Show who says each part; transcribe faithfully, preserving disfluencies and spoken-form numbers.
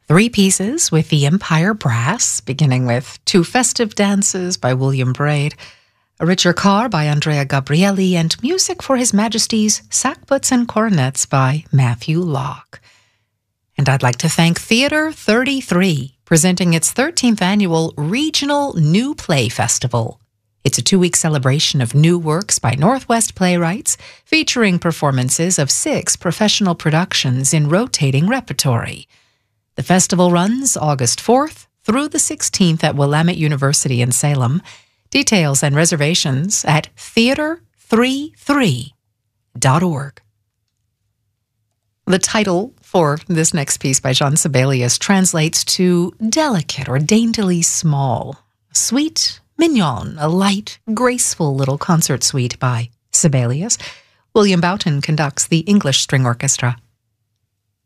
Speaker 1: Three pieces with the Empire Brass, beginning with Two Festive Dances by William Braid, a richer car by Andrea Gabrieli, and music for His Majesty's Sackbuts and Cornets by Matthew Locke. And I'd like to thank Theatre thirty-three, presenting its thirteenth annual Regional New Play Festival. It's a two-week celebration of new works by Northwest playwrights, featuring performances of six professional productions in rotating repertory. The festival runs August fourth through the sixteenth at Willamette University in Salem. Details and reservations at theatre thirty-three dot org. The title for this next piece by Jean Sibelius translates to delicate or daintily small. Sweet, mignon, a light, graceful little concert suite by Sibelius. William Boughton conducts the English String Orchestra.